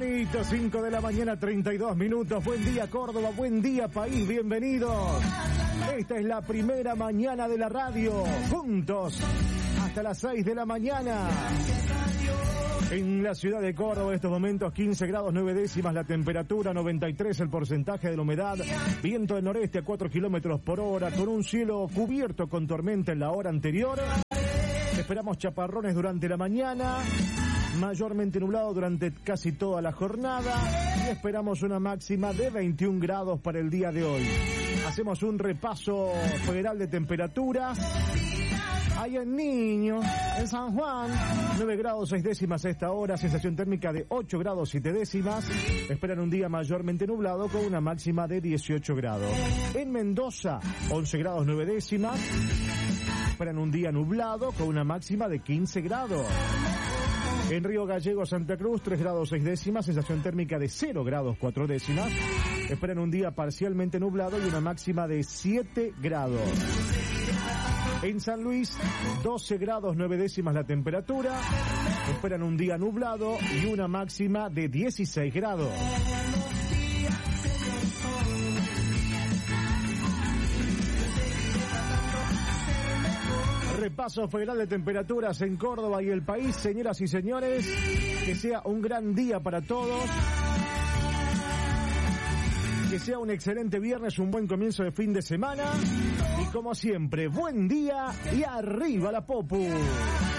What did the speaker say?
tempranito, 5 de la mañana, 32 minutos. Buen día, Córdoba, buen día, país, bienvenidos. Esta es la primera mañana de la radio, juntos hasta las 6 de la mañana. En la ciudad de Córdoba, en estos momentos, 15 grados 9 décimas la temperatura, 93 el porcentaje de la humedad, viento del noreste a 4 kilómetros por hora, con un cielo cubierto con tormenta en la hora anterior. Esperamos chaparrones durante la mañana, mayormente nublado durante casi toda la jornada y esperamos una máxima de 21 grados para el día de hoy. Hacemos un repaso federal de temperaturas. Ahí en Niño, en San Juan, 9 grados 6 décimas a esta hora, sensación térmica de 8 grados 7 décimas. Esperan un día mayormente nublado con una máxima de 18 grados. En Mendoza, 11 grados 9 décimas. Esperan un día nublado con una máxima de 15 grados. En Río Gallegos, Santa Cruz, 3 grados 6 décimas, sensación térmica de 0 grados 4 décimas. Esperan un día parcialmente nublado y una máxima de 7 grados. En San Luis, 12 grados 9 décimas la temperatura. Esperan un día nublado y una máxima de 16 grados. Repaso federal de temperaturas en Córdoba y el país, señoras y señores. Que sea un gran día para todos. Que sea un excelente viernes, un buen comienzo de fin de semana. Y como siempre, buen día y arriba la Popu.